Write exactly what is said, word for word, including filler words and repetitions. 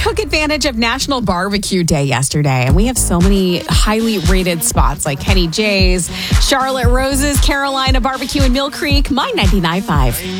took advantage of National Barbecue Day yesterday, and we have so many highly rated spots like Kenny J's, Charlotte Rose's, Carolina Barbecue in Mill Creek, My ninety-nine point five.